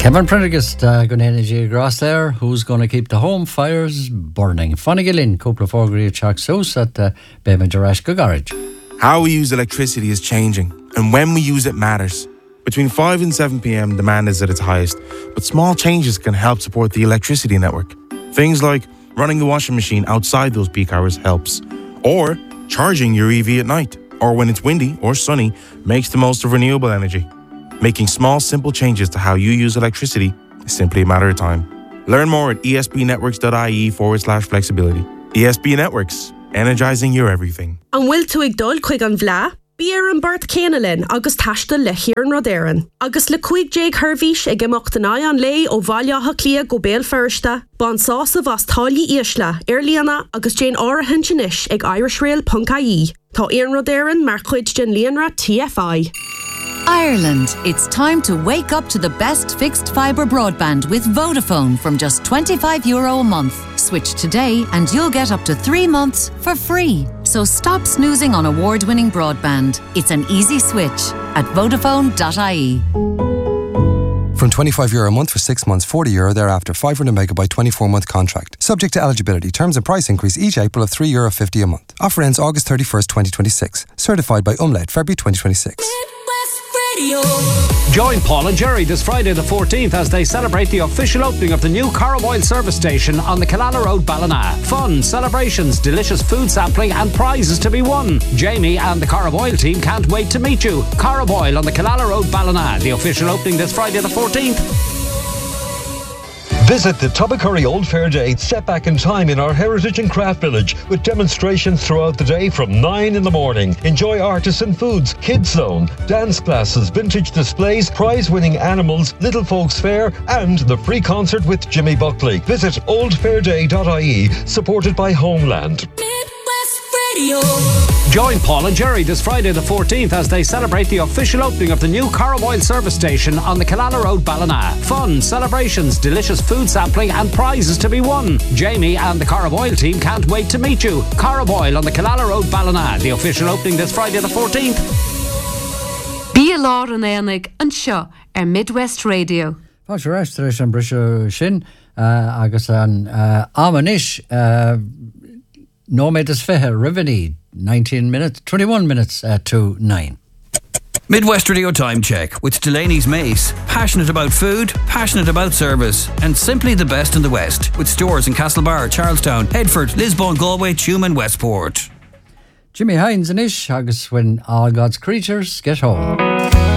Kevin Prendergast going to energy grass there. Who's going to keep the home fires burning? Funny couple of Forgery Chalk's house at Bema Jarashka Garage. How we use electricity is changing, and when we use it matters. Between 5 and 7 p.m, demand is at its highest, but small changes can help support the electricity network. Things like running the washing machine outside those peak hours helps, or charging your EV at night, or when it's windy or sunny, makes the most of renewable energy. Making small, simple changes to how you use electricity is simply a matter of time. Learn more at esbnetworks.ie/flexibility. ESB Networks, energizing your everything. An bhfuil tú ag dul chuig an bhleá? Bíar an Bart Céanalin agus taistil le Híorn Rodéireann. Agus le cuig Jake Hervís ag imeachtaná an lei ó bhaile clia go béal firsta, ban sása bhas táillí ísla, Airliana agus Jane áirithean sinis ag irishrail.ie. Tá Éireann Rodéireann mar chuid den líonra TFI. Ireland, it's time to wake up to the best fixed fibre broadband with Vodafone from just €25 a month. Switch today and you'll get up to 3 months for free. So stop snoozing on award-winning broadband. It's an easy switch at Vodafone.ie. From €25 a month for 6 months, €40 thereafter, 500 megabyte 24-month contract. Subject to eligibility. Terms and price increase each April of €3.50 a month. Offer ends August 31st, 2026. Certified by Umlaut, February 2026. Join Paul and Jerry this Friday the 14th as they celebrate the official opening of the new Caraboyle service station on the Killala Road, Ballina. Fun, celebrations, delicious food sampling and prizes to be won. Jamie and the Caraboyle team can't wait to meet you. Caraboyle on the Killala Road, Ballina. The official opening this Friday the 14th. Visit the Tubbercurry Old Fair Day set back in time in our Heritage and Craft Village with demonstrations throughout the day from 9 in the morning. Enjoy artisan foods, kids zone, dance classes, vintage displays, prize-winning animals, Little Folks Fair and the free concert with Jimmy Buckley. Visit oldfairday.ie, supported by Homeland. Join Paul and Jerry this Friday the 14th as they celebrate the official opening of the new Caraboyle service station on the Killala Road, Ballina. Fun, celebrations, delicious food sampling and prizes to be won. Jamie and the Caraboyle team can't wait to meet you. Caraboyle on the Killala Road, Ballina. The official opening this Friday the 14th. Bí a lár an éanaig an seo Midwest Radio. Tá sé reis an brise sin agus an amanish no méid is fithe Riveney 21 minutes to 9. Midwest Radio Time Check with Delaney's Mace. Passionate about food, passionate about service, and simply the best in the West. With stores in Castlebar, Charlestown, Headford, Lisbon, Galway, Tuam and Westport. Jimmy Hines and Ish, agus when all God's creatures get home.